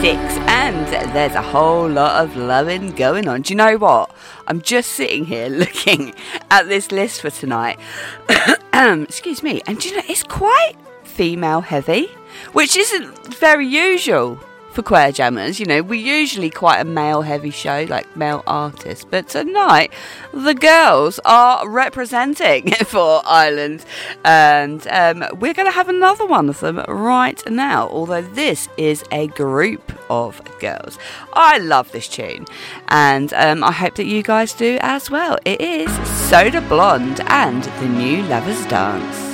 6, and there's a whole lot of loving going on. Do you know what? I'm just sitting here looking at this list for tonight. Excuse me. And do you know, it's quite female heavy, which isn't very usual for Queer Jammers. You know, we're usually quite a male heavy show, like male artists, but tonight the girls are representing for Ireland, and we're going to have another one of them right now, although this is a group of girls. I love this tune, and I hope that you guys do as well. It is Soda Blonde and the New Lovers Dance.